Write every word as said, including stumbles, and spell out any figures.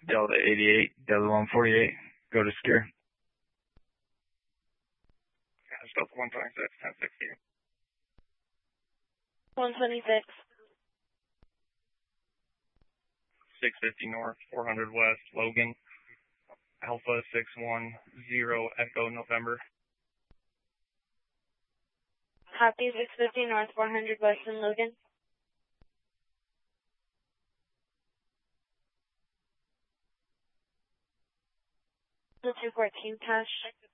Delta eighty-eight, Delta one forty-eight, go to secure. Delta one twenty-six, ten sixty. one twenty-six. six fifty north, four hundred west, Logan, Alpha six one zero, Echo November. Copy, six fifty north, four hundred west in Logan. two fourteen cash.